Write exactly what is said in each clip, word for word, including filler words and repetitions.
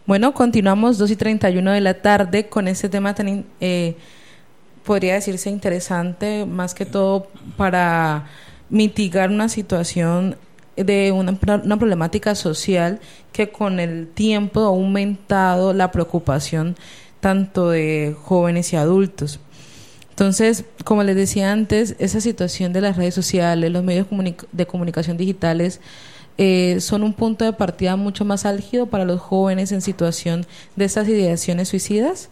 Bueno, continuamos dos y treinta y uno de la tarde con este tema tan, eh, podría decirse interesante, más que todo para mitigar una situación de una, una problemática social que con el tiempo ha aumentado la preocupación tanto de jóvenes y adultos. Entonces, como les decía antes, esa situación de las redes sociales, los medios comunic- de comunicación digitales, eh, son un punto de partida mucho más álgido para los jóvenes en situación de estas ideaciones suicidas.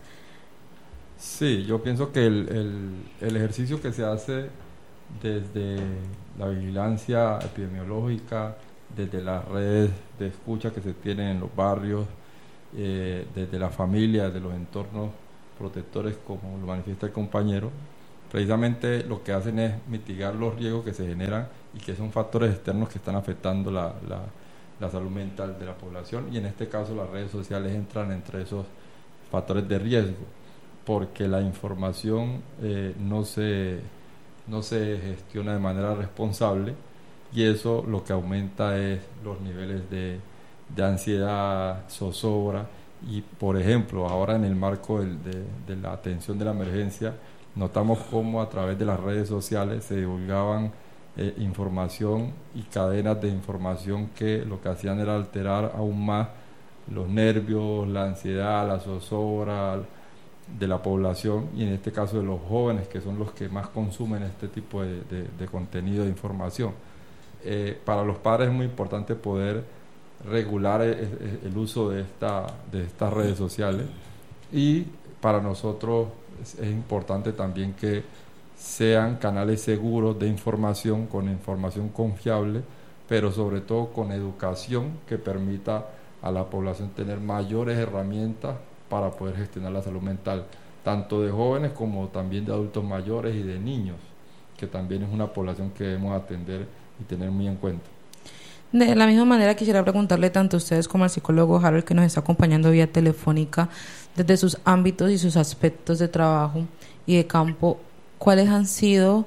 Sí, yo pienso que el, el, el ejercicio que se hace desde la vigilancia epidemiológica, desde las redes de escucha que se tienen en los barrios, eh, desde la familia, desde los entornos protectores, como lo manifiesta el compañero, precisamente lo que hacen es mitigar los riesgos que se generan y que son factores externos que están afectando la, la, la salud mental de la población, y en este caso las redes sociales entran entre esos factores de riesgo, porque la información eh, no se no se gestiona de manera responsable, y eso lo que aumenta es los niveles de, de ansiedad, zozobra. Y por ejemplo, ahora en el marco del, de, de la atención de la emergencia, notamos cómo a través de las redes sociales se divulgaban eh, información y cadenas de información que lo que hacían era alterar aún más los nervios, la ansiedad, la zozobra de la población, y en este caso de los jóvenes, que son los que más consumen este tipo de, de, de contenido, de información. Eh, para los padres es muy importante poder regular el, el uso de, esta, de estas redes sociales, y para nosotros es, es importante también que sean canales seguros de información, con información confiable, pero sobre todo con educación que permita a la población tener mayores herramientas para poder gestionar la salud mental, tanto de jóvenes como también de adultos mayores y de niños, que también es una población que debemos atender y tener muy en cuenta. De la misma manera, quisiera preguntarle tanto a ustedes como al psicólogo Harold, que nos está acompañando vía telefónica, desde sus ámbitos y sus aspectos de trabajo y de campo, ¿cuáles han sido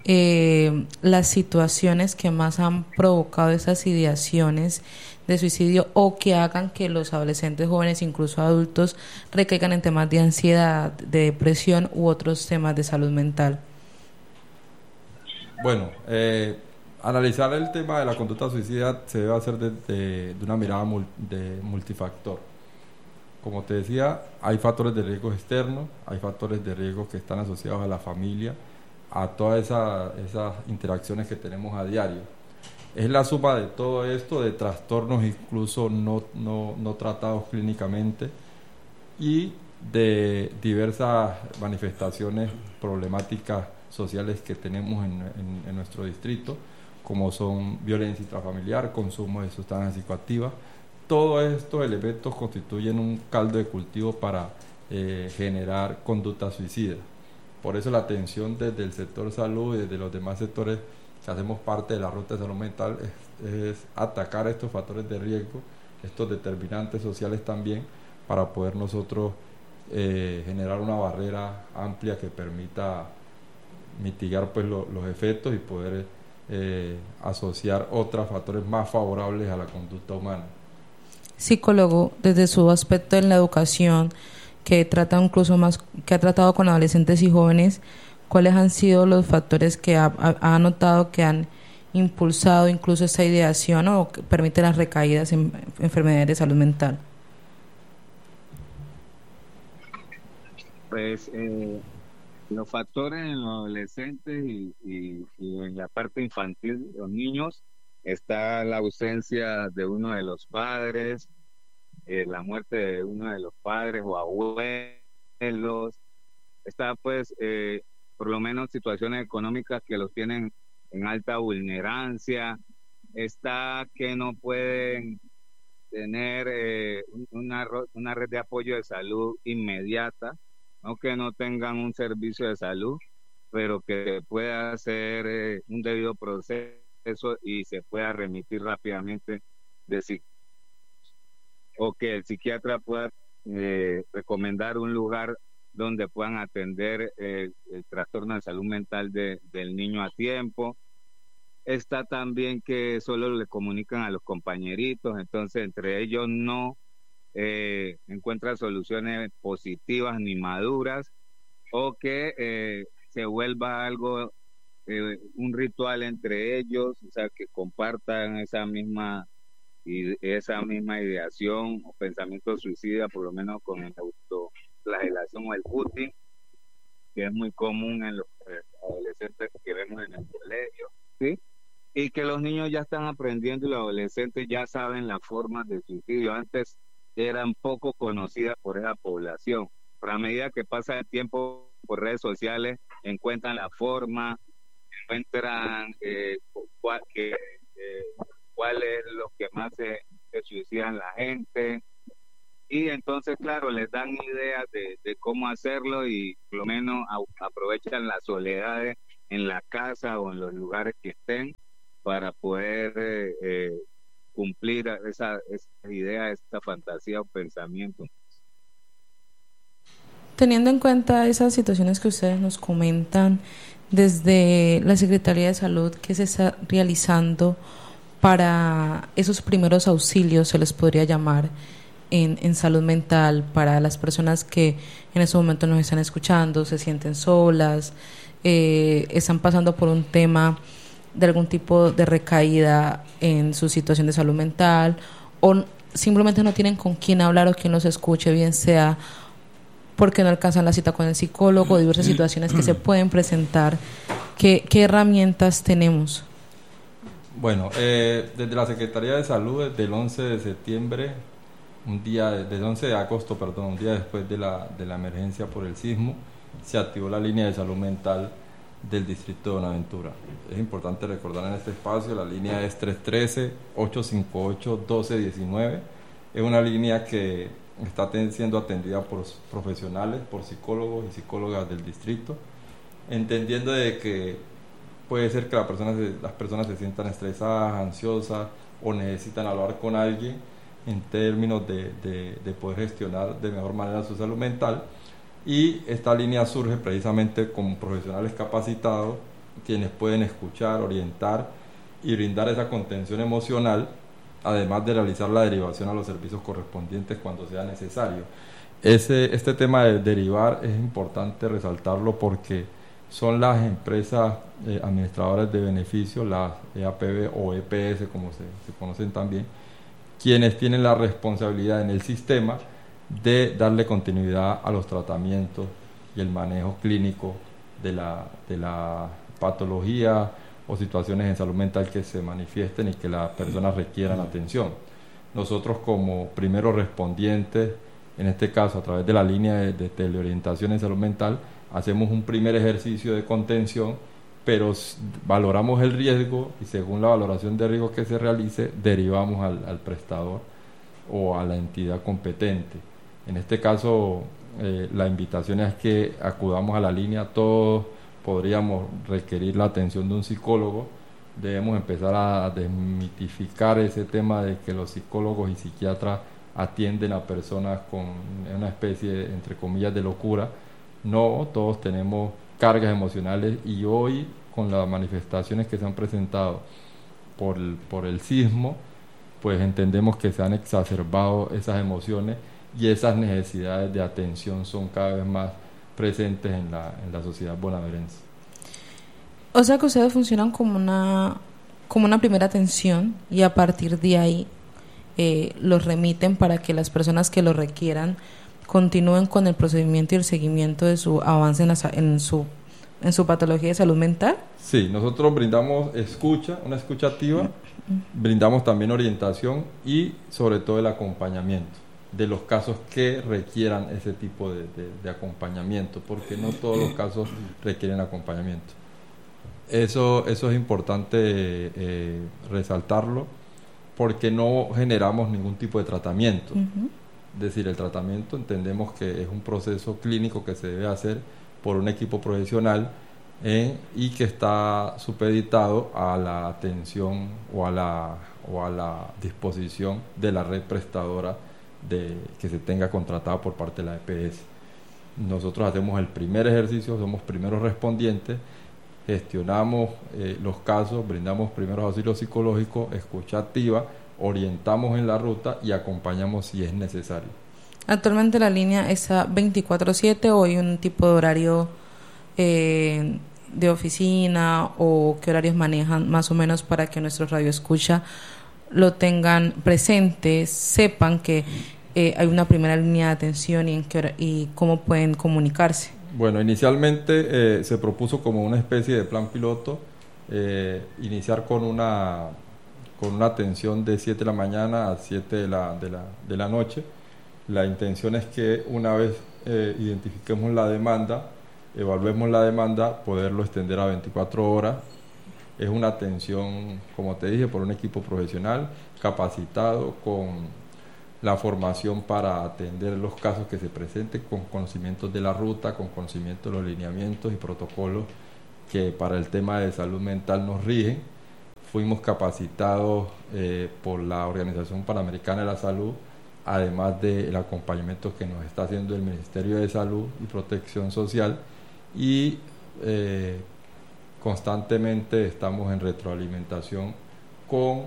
eh, las situaciones que más han provocado esas ideaciones de suicidio, o que hagan que los adolescentes, jóvenes, incluso adultos, recaigan en temas de ansiedad, de depresión u otros temas de salud mental? Bueno, eh, analizar el tema de la conducta suicida se debe hacer desde de una mirada mul, de multifactor. Como te decía, hay factores de riesgo externos, hay factores de riesgo que están asociados a la familia, a todas esa, esas interacciones que tenemos a diario. Es la suma de todo esto, de trastornos incluso no, no, no tratados clínicamente, y de diversas manifestaciones problemáticas sociales que tenemos en, en, en nuestro distrito, como son violencia intrafamiliar, consumo de sustancias psicoactivas. Todos estos elementos constituyen un caldo de cultivo para eh, generar conductas suicidas. Por eso la atención desde el sector salud y desde los demás sectores que hacemos parte de la ruta de salud mental es, es atacar estos factores de riesgo, estos determinantes sociales también, para poder nosotros eh, generar una barrera amplia que permita mitigar pues lo, los efectos y poder eh, asociar otros factores más favorables a la conducta humana. Psicólogo, desde su aspecto en la educación, que trata incluso más, que ha tratado con adolescentes y jóvenes, ¿cuáles han sido los factores que ha, ha, ha notado que han impulsado incluso esta ideación o que permiten las recaídas en enfermedades de salud mental? Pues eh, los factores en los adolescentes y, y, y en la parte infantil, los niños, está la ausencia de uno de los padres, eh, la muerte de uno de los padres o abuelos, está pues eh, por lo menos situaciones económicas que los tienen en alta vulnerancia, está que no pueden tener eh, una, una red de apoyo de salud inmediata, no que no tengan un servicio de salud, pero que pueda hacer eh, un debido proceso y se pueda remitir rápidamente de psic o que el psiquiatra pueda eh, recomendar un lugar donde puedan atender eh, el trastorno de salud mental de, del niño a tiempo. Está también que solo le comunican a los compañeritos, entonces entre ellos no eh, encuentra soluciones positivas ni maduras, o que eh, se vuelva algo, eh, un ritual entre ellos, o sea, que compartan esa misma y esa misma ideación o pensamiento suicida, por lo menos con el autoflagelación o el cutting, que es muy común en los eh, adolescentes que vemos en el colegio, ¿sí? Y que los niños ya están aprendiendo y los adolescentes ya saben las formas de suicidio. Antes eran poco conocidas por esa población, pero a medida que pasa el tiempo por redes sociales encuentran la forma, encuentran eh, cuál, que, eh, cuál es lo que más se, se suicidan la gente, y entonces, claro, les dan ideas de, de cómo hacerlo, y por lo menos a, aprovechan las soledades en la casa o en los lugares que estén para poder eh, eh, cumplir esa, esa idea, esta fantasía o pensamiento. Teniendo en cuenta esas situaciones que ustedes nos comentan, desde la Secretaría de Salud, ¿qué se está realizando para esos primeros auxilios, se les podría llamar, en, en salud mental, para las personas que en ese momento nos están escuchando, se sienten solas, eh, están pasando por un tema de algún tipo de recaída en su situación de salud mental, o simplemente no tienen con quién hablar o quien los escuche, bien sea porque no alcanzan la cita con el psicólogo, diversas situaciones que se pueden presentar? ¿Qué, qué herramientas tenemos? Bueno, eh, desde la Secretaría de Salud, desde el once de septiembre, un día, desde el once de agosto, perdón, un día después de la, de la emergencia por el sismo, se activó la línea de salud mental del distrito de Buenaventura. Es importante recordar en este espacio, la línea es tres uno tres, ocho cinco ocho, uno dos uno nueve. Es una línea que está siendo atendida por profesionales, por psicólogos y psicólogas del distrito, entendiendo de que puede ser que la persona se, las personas se sientan estresadas, ansiosas, o necesitan hablar con alguien en términos de, de, de poder gestionar de mejor manera su salud mental. Y esta línea surge precisamente con profesionales capacitados, quienes pueden escuchar, orientar y brindar esa contención emocional, además de realizar la derivación a los servicios correspondientes cuando sea necesario. Ese, este tema de derivar es importante resaltarlo porque son las empresas eh, administradoras de beneficios, las E A P B o E P S como se, se conocen también, quienes tienen la responsabilidad en el sistema de darle continuidad a los tratamientos y el manejo clínico de la, de la patología o situaciones en salud mental que se manifiesten y que las personas requieran atención. Nosotros, como primeros respondientes, en este caso a través de la línea de, de teleorientación en salud mental, hacemos un primer ejercicio de contención, pero valoramos el riesgo y según la valoración de riesgo que se realice, derivamos al, al prestador o a la entidad competente. En este caso, eh, la invitación es que acudamos a la línea. Todos podríamos requerir la atención de un psicólogo. Debemos empezar a desmitificar ese tema de que los psicólogos y psiquiatras atienden a personas con una especie, entre comillas, de locura. No, todos tenemos cargas emocionales, y hoy, con las manifestaciones que se han presentado por el, por el sismo, pues entendemos que se han exacerbado esas emociones y esas necesidades de atención son cada vez más presentes en la, en la sociedad bonaerense. O sea que ustedes funcionan como una, como una primera atención, y a partir de ahí eh, los remiten para que las personas que lo requieran continúen con el procedimiento y el seguimiento de su avance en, la, en, su, en su patología de salud mental. Sí, nosotros brindamos escucha, una escucha activa, brindamos también orientación y sobre todo el acompañamiento de los casos que requieran ese tipo de, de, de acompañamiento, porque no todos los casos requieren acompañamiento. Eso, eso es importante eh, resaltarlo, porque no generamos ningún tipo de tratamiento. Uh-huh. Es decir, el tratamiento entendemos que es un proceso clínico que se debe hacer por un equipo profesional eh, y que está supeditado a la atención o a la, o a la disposición de la red prestadora de, que se tenga contratada por parte de la E P S. Nosotros hacemos el primer ejercicio, somos primeros respondientes, gestionamos eh, los casos, brindamos primeros auxilios psicológicos, escucha activa, orientamos en la ruta y acompañamos si es necesario. Actualmente la línea está veinticuatro siete o hay un tipo de horario eh, de oficina, o qué horarios manejan más o menos para que nuestros radioescucha lo tengan presente, sepan que eh, hay una primera línea de atención y, en qué hora, y cómo pueden comunicarse. Bueno, inicialmente eh, se propuso como una especie de plan piloto eh, iniciar con una con una atención de siete de la mañana a siete de la, de la, de la noche. La intención es que una vez eh, identifiquemos la demanda, evaluemos la demanda, poderlo extender a veinticuatro horas. Es una atención, como te dije, por un equipo profesional capacitado con la formación para atender los casos que se presenten, con conocimientos de la ruta, con conocimiento de los lineamientos y protocolos que para el tema de salud mental nos rigen. Fuimos capacitados eh, por la Organización Panamericana de la Salud, además del acompañamiento que nos está haciendo el Ministerio de Salud y Protección Social, y eh, constantemente estamos en retroalimentación con